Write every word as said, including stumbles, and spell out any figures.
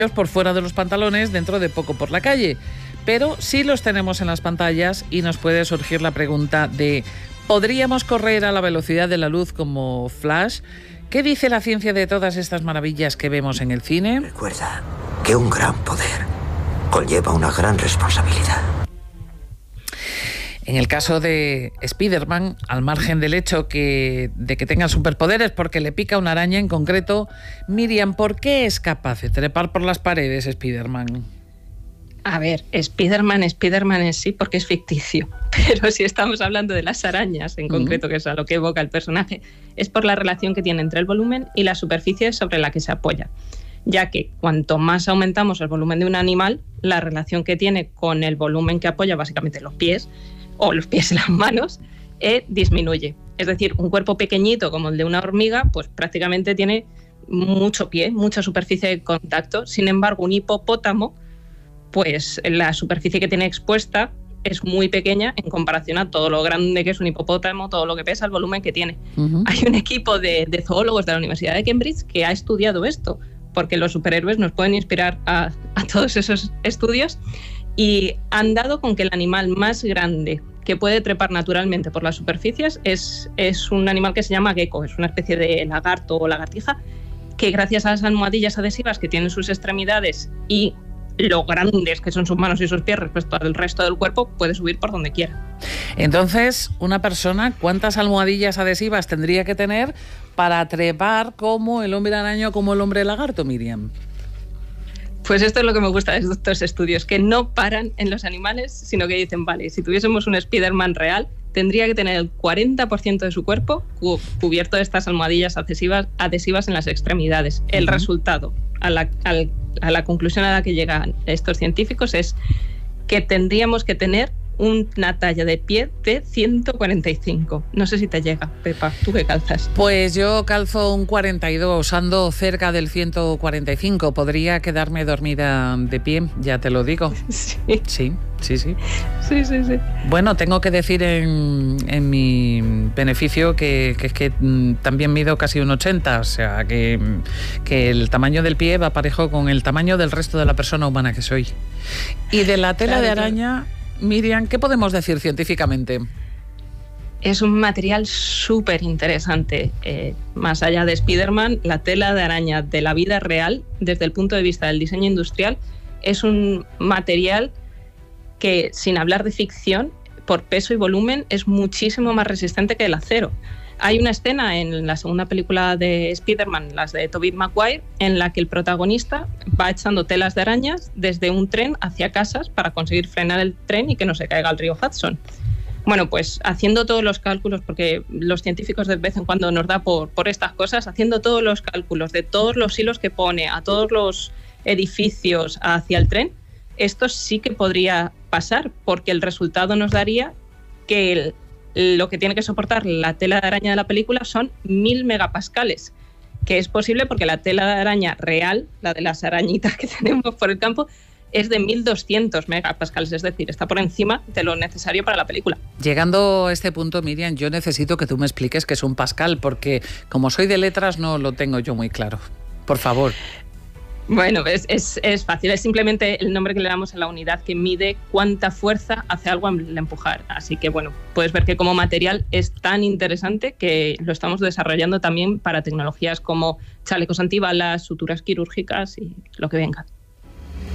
por fuera de los pantalones, dentro de poco por la calle. Pero sí los tenemos en las pantallas y nos puede surgir la pregunta de ¿podríamos correr a la velocidad de la luz como Flash? ¿Qué dice la ciencia de todas estas maravillas que vemos en el cine? Recuerda que un gran poder conlleva una gran responsabilidad. En el caso de Spider-Man, al margen del hecho que, de que tenga superpoderes porque le pica una araña en concreto, Miriam, ¿por qué es capaz de trepar por las paredes Spider-Man? A ver, Spider-Man, Spider-Man es sí porque es ficticio, pero si estamos hablando de las arañas en concreto, que es a lo que evoca el personaje, es por la relación que tiene entre el volumen y la superficie sobre la que se apoya, ya que cuanto más aumentamos el volumen de un animal, la relación que tiene con el volumen que apoya, básicamente los pies, o los pies y las manos, eh, disminuye. Es decir, un cuerpo pequeñito como el de una hormiga, pues prácticamente tiene mucho pie, mucha superficie de contacto. Sin embargo, un hipopótamo, pues la superficie que tiene expuesta es muy pequeña en comparación a todo lo grande que es un hipopótamo, todo lo que pesa, el volumen que tiene. Uh-huh. Hay un equipo de, de zoólogos de la Universidad de Cambridge que ha estudiado esto, porque los superhéroes nos pueden inspirar a, a todos esos estudios, y han dado con que el animal más grande que puede trepar naturalmente por las superficies es, es un animal que se llama gecko, es una especie de lagarto o lagartija, que gracias a las almohadillas adhesivas que tienen sus extremidades y lo grandes que son sus manos y sus pies respecto al resto del cuerpo, puede subir por donde quiera. Entonces, una persona, ¿cuántas almohadillas adhesivas tendría que tener para trepar como el hombre araña o como el hombre lagarto, Miriam? Pues esto es lo que me gusta de estos estudios, que no paran en los animales, sino que dicen, vale, si tuviésemos un Spider-Man real, tendría que tener el cuarenta por ciento de su cuerpo cu- cubierto de estas almohadillas adhesivas, adhesivas en las extremidades. El uh-huh. resultado, a la, al, a la conclusión a la que llegan estos científicos, es que tendríamos que tener una talla de pie de ciento cuarenta y cinco. No sé si te llega, Pepa, ¿tú qué calzas? Pues yo calzo un cuarenta y dos, ando cerca del ciento cuarenta y cinco. Podría quedarme dormida de pie, ya te lo digo. Sí. Sí, sí, sí. Sí, sí, sí. Bueno, tengo que decir en, en mi beneficio que, que es que mm, también mido casi un ochenta, o sea, que, que el tamaño del pie va parejo con el tamaño del resto de la persona humana que soy. Y de la tela claro, de araña... Claro. Miriam, ¿qué podemos decir científicamente? Es un material súper interesante. Eh, más allá de Spider-Man, la tela de araña de la vida real, desde el punto de vista del diseño industrial, es un material que, sin hablar de ficción, por peso y volumen, es muchísimo más resistente que el acero. Hay una escena en la segunda película de Spider-Man, las de Tobey Maguire, en la que el protagonista va echando telas de arañas desde un tren hacia casas para conseguir frenar el tren y que no se caiga al río Hudson. Bueno, pues haciendo todos los cálculos, porque los científicos de vez en cuando nos da por, por estas cosas, haciendo todos los cálculos de todos los hilos que pone a todos los edificios hacia el tren, esto sí que podría pasar, porque el resultado nos daría que el lo que tiene que soportar la tela de araña de la película son mil megapascales, que es posible porque la tela de araña real, la de las arañitas que tenemos por el campo, es de mil doscientos megapascales, es decir, está por encima de lo necesario para la película. Llegando a este punto, Miriam, yo necesito que tú me expliques qué es un pascal, porque como soy de letras no lo tengo yo muy claro. Por favor. Bueno, es, es, es fácil, es simplemente el nombre que le damos a la unidad que mide cuánta fuerza hace algo al empujar. Así que bueno, puedes ver que como material es tan interesante que lo estamos desarrollando también para tecnologías como chalecos antibalas, suturas quirúrgicas y lo que venga.